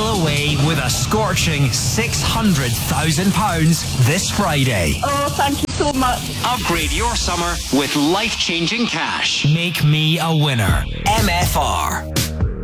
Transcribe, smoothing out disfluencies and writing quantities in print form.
sail away with a scorching £600,000 this Friday. Oh, thank you so much. Upgrade your summer with life-changing cash. Make me a winner. MFR.